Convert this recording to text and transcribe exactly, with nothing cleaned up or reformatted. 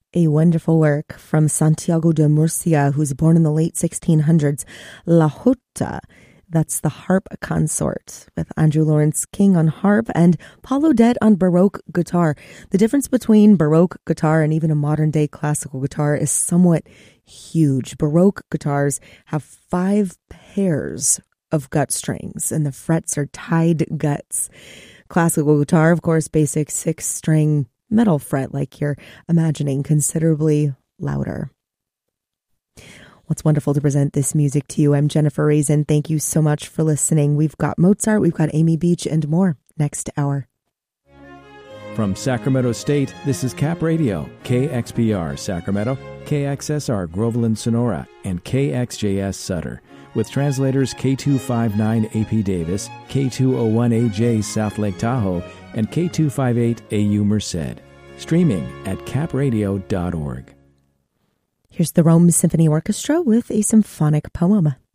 A wonderful work from Santiago de Murcia, who was born in the late sixteen hundreds. La Jota, that's the harp consort, with Andrew Lawrence King on harp and Paul Odette on Baroque guitar. The difference between Baroque guitar and even a modern-day classical guitar is somewhat huge. Baroque guitars have five pairs of gut strings, and the frets are tied guts. Classical guitar, of course, basic six-string metal fret like you're imagining, considerably louder. What's wonderful to present this music to you. I'm Jennifer Raisin. Thank you so much for listening. We've got Mozart, we've got Amy Beach, and more next hour. From Sacramento State, this is Cap Radio, K X P R Sacramento, K X S R Groveland Sonora, and K X J S Sutter, with translators K two fifty-nine A P Davis, K two oh one A J South Lake Tahoe, and K two fifty-eight A U Merced. Streaming at cap radio dot org. Here's the Rome Symphony Orchestra with a symphonic poem.